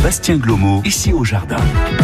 Bastien Glomo, ici au jardin.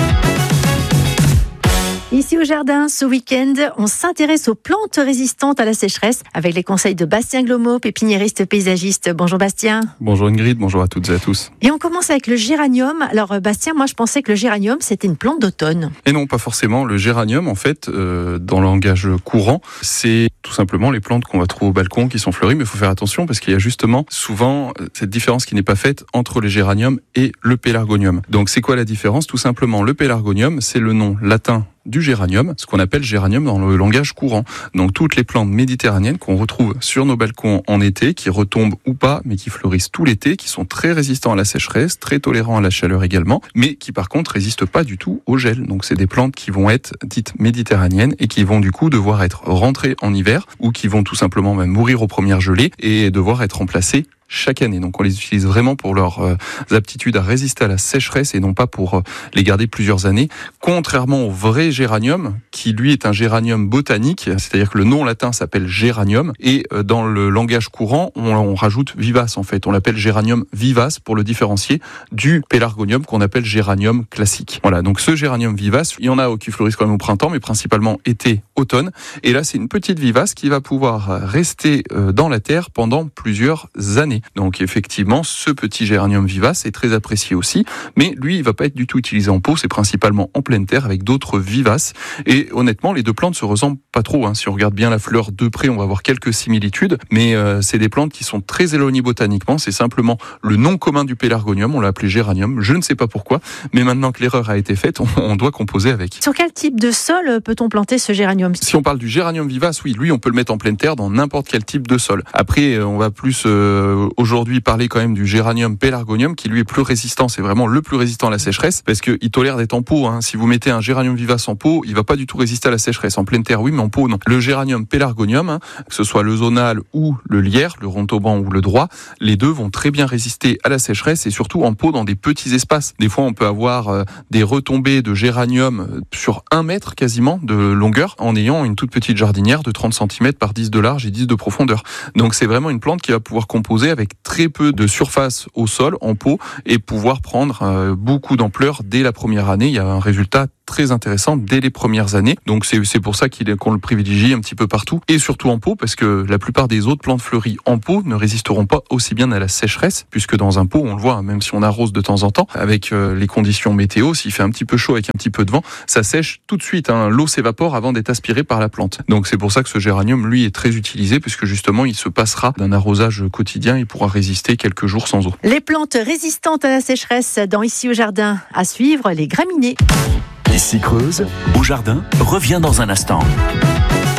Ici au jardin, ce week-end, on s'intéresse aux plantes résistantes à la sécheresse avec les conseils de Bastien Glomo, pépiniériste paysagiste. Bonjour Bastien. Bonjour Ingrid, bonjour à toutes et à tous. Et on commence avec le géranium. Alors Bastien, moi je pensais que le géranium c'était une plante d'automne. Et non, pas forcément. Le géranium, en fait, dans le langage courant, c'est tout simplement les plantes qu'on va trouver au balcon qui sont fleuries. Mais il faut faire attention parce qu'il y a justement souvent cette différence qui n'est pas faite entre le géranium et le pélargonium. Donc c'est quoi la différence? Tout simplement, le pélargonium, c'est le nom latin du géranium, ce qu'on appelle géranium dans le langage courant. Donc toutes les plantes méditerranéennes qu'on retrouve sur nos balcons en été, qui retombent ou pas, mais qui fleurissent tout l'été, qui sont très résistants à la sécheresse, très tolérants à la chaleur également, mais qui par contre résistent pas du tout au gel. Donc c'est des plantes qui vont être dites méditerranéennes et qui vont du coup devoir être rentrées en hiver ou qui vont tout simplement même mourir aux premières gelées et devoir être remplacées chaque année. Donc on les utilise vraiment pour leurs aptitudes à résister à la sécheresse et non pas pour les garder plusieurs années. Contrairement au vrai géranium, qui lui est un géranium botanique, c'est-à-dire que le nom latin s'appelle géranium, et dans le langage courant, on rajoute vivace en fait. On l'appelle géranium vivace pour le différencier du pélargonium qu'on appelle géranium classique. Voilà, donc ce géranium vivace, il y en a qui fleurissent quand même au printemps, mais principalement été, automne. Et là, c'est une petite vivace qui va pouvoir rester dans la terre pendant plusieurs années. Donc effectivement, ce petit géranium vivace est très apprécié aussi, mais lui, il va pas être du tout utilisé en pot, c'est principalement en pleine terre avec d'autres vivaces. Et honnêtement, les deux plantes se ressemblent pas trop. Si on regarde bien la fleur de près, on va voir quelques similitudes, mais c'est des plantes qui sont très éloignées botaniquement. C'est simplement le nom commun du pélargonium, on l'a appelé géranium, je ne sais pas pourquoi, mais maintenant que l'erreur a été faite, on doit composer avec. Sur quel type de sol peut-on planter ce géranium? Si on parle du géranium vivace, oui, lui, on peut le mettre en pleine terre dans n'importe quel type de sol. Après, on va plus aujourd'hui parler quand même du géranium pélargonium qui lui est plus résistant, c'est vraiment le plus résistant à la sécheresse parce qu'il tolère d'être en pot. Si vous mettez un géranium vivace en pot, il va pas du tout résister à la sécheresse. En pleine terre oui, mais en pot non. Le géranium pélargonium, que ce soit le zonal ou le lierre, le Montauban ou le droit, les deux vont très bien résister à la sécheresse et surtout en pot dans des petits espaces. Des fois on peut avoir des retombées de géranium sur 1 mètre quasiment de longueur en ayant une toute petite jardinière de 30 cm par 10 de large et 10 de profondeur. Donc c'est vraiment une plante qui va pouvoir composer avec très peu de surface au sol, en pot, et pouvoir prendre beaucoup d'ampleur dès la première année. Il y a un résultat très intéressant dès les premières années. Donc c'est pour ça qu'on le privilégie un petit peu partout, et surtout en pot, parce que la plupart des autres plantes fleuries en pot ne résisteront pas aussi bien à la sécheresse, puisque dans un pot, on le voit, même si on arrose de temps en temps, avec les conditions météo, s'il fait un petit peu chaud avec un petit peu de vent, ça sèche tout de suite. L'eau s'évapore avant d'être aspirée par la plante. Donc c'est pour ça que ce géranium, lui, est très utilisé, puisque justement, il se passera d'un arrosage quotidien, il pourra résister quelques jours sans eau. Les plantes résistantes à la sécheresse dans Ici au jardin. À suivre, les graminées. Ici Creuse, au jardin, revient dans un instant.